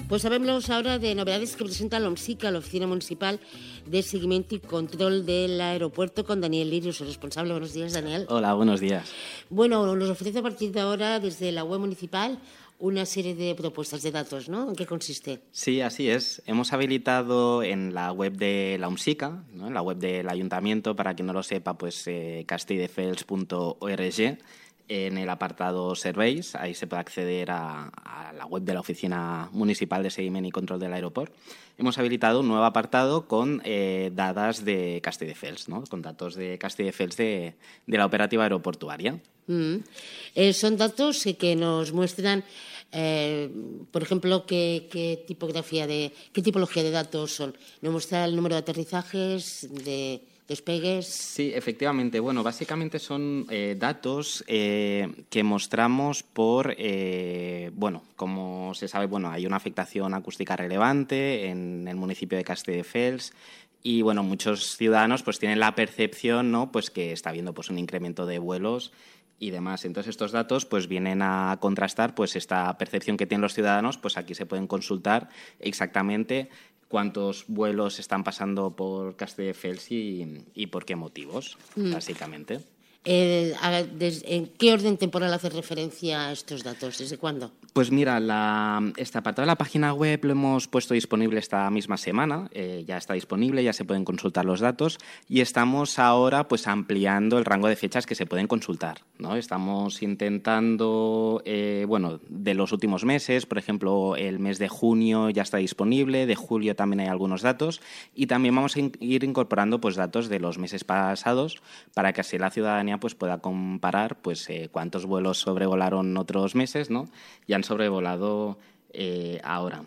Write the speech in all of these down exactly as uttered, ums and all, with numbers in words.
Pues hablemos ahora de novedades que presenta la OMSICA, la Oficina Municipal de Seguimiento y Control del Aeropuerto, con Daniel Lirio, su responsable. Buenos días, Daniel. Hola, buenos días. Bueno, nos ofrece a partir de ahora, desde la web municipal, una serie de propuestas de datos, ¿no? ¿En qué consiste? Sí, así es. Hemos habilitado en la web de la OMSICA, ¿no?, en la web del Ayuntamiento, para quien no lo sepa, pues eh, castelldefels punto org, en el apartado Serveis. Ahí se puede acceder a, a la web de la Oficina Municipal de Seguimiento y Control del Aeropuerto. Hemos habilitado un nuevo apartado con eh, dadas de Castelldefels, ¿no?, con datos de Castelldefels de, de la operativa aeroportuaria. Mm. Eh, son datos que nos muestran, eh, por ejemplo, qué, qué tipografía de, qué tipología de datos son. Nos muestra el número de aterrizajes, de despegues. Sí, efectivamente. Bueno, básicamente son eh, datos eh, que mostramos por, eh, bueno, como se sabe, bueno, hay una afectación acústica relevante en el municipio de Castelldefels. Y bueno, muchos ciudadanos pues tienen la percepción, ¿no?, pues que está habiendo pues un incremento de vuelos y demás. Entonces, estos datos pues vienen a contrastar pues esta percepción que tienen los ciudadanos. Pues aquí se pueden consultar exactamente cuántos vuelos están pasando por Castelldefels y, y por qué motivos, mm. básicamente. Eh, ¿En qué orden temporal hace referencia a estos datos? ¿Desde cuándo? Pues mira, la, este apartado de la página web lo hemos puesto disponible esta misma semana. Eh, ya está disponible, ya se pueden consultar los datos y estamos ahora pues ampliando el rango de fechas que se pueden consultar, ¿no? Estamos intentando, eh, bueno, de los últimos meses, por ejemplo, el mes de junio ya está disponible, de julio también hay algunos datos y también vamos a in- ir incorporando pues datos de los meses pasados para que así la ciudadanía pues pueda comparar pues eh, cuántos vuelos sobrevolaron otros meses, ¿no?, y han sobrevolado eh, ahora.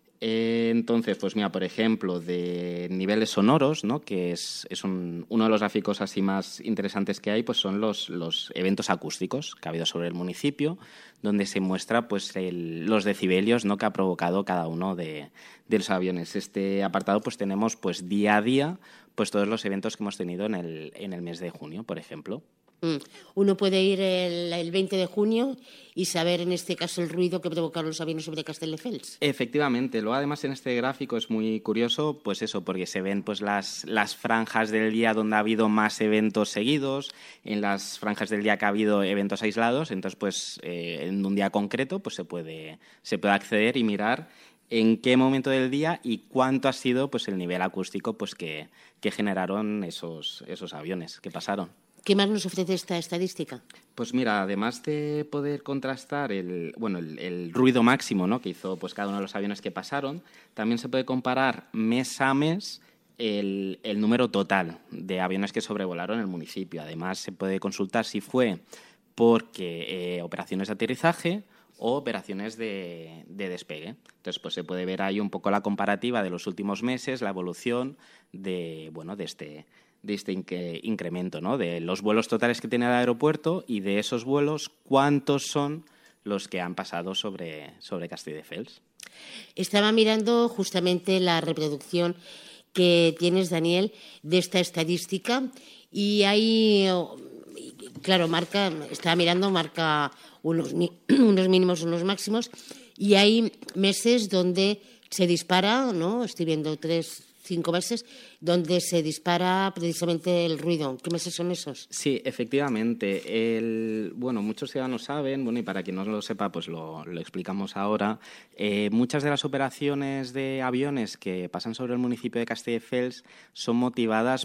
Eh, entonces, pues mira, por ejemplo, de niveles sonoros, ¿no?, que es, es un, uno de los gráficos así más interesantes que hay, pues son los, los eventos acústicos que ha habido sobre el municipio, donde se muestra pues el, los decibelios, ¿no?, que ha provocado cada uno de, de los aviones. Este apartado pues tenemos pues día a día pues todos los eventos que hemos tenido en el, en el mes de junio, por ejemplo. Uno puede ir el, el veinte de junio y saber, en este caso, el ruido que provocaron los aviones sobre Castelldefels. Efectivamente. Luego, además, en este gráfico es muy curioso, pues eso, porque se ven pues las, las franjas del día donde ha habido más eventos seguidos, en las franjas del día que ha habido eventos aislados. Entonces, pues eh, en un día concreto pues se puede, se puede acceder y mirar en qué momento del día y cuánto ha sido pues el nivel acústico pues que, que generaron esos, esos aviones que pasaron. ¿Qué más nos ofrece esta estadística? Pues mira, además de poder contrastar el, bueno, el, el ruido máximo, ¿no?, que hizo pues cada uno de los aviones que pasaron, también se puede comparar mes a mes el, el número total de aviones que sobrevolaron el municipio. Además, se puede consultar si fue porque eh, operaciones de aterrizaje o operaciones de, de despegue. Entonces, pues se puede ver ahí un poco la comparativa de los últimos meses, la evolución de, bueno, de este de este inque, incremento, ¿no?, de los vuelos totales que tiene el aeropuerto y de esos vuelos, cuántos son los que han pasado sobre, sobre Castelldefels. Estaba mirando justamente la reproducción que tienes, Daniel, de esta estadística y hay, claro, marca, estaba mirando, marca unos, unos mínimos, unos máximos y hay meses donde se dispara, ¿no? Estoy viendo tres, cinco meses, donde se dispara precisamente el ruido. ¿Qué meses son esos? Sí, efectivamente. El, bueno, muchos ciudadanos saben, bueno, y para quien no lo sepa, pues lo, lo explicamos ahora. Eh, muchas de las operaciones de aviones que pasan sobre el municipio de Castelldefels son motivadas